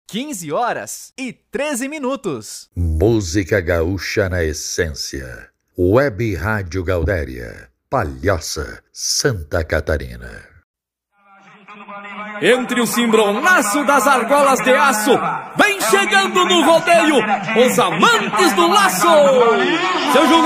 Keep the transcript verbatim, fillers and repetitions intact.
quinze horas e treze minutos. Música gaúcha na essência. Web Rádio Gaudéria, Palhoça, Santa Catarina. Entre o cimbronaço das argolas de aço, vem chegando no rodeio os amantes do laço. Seu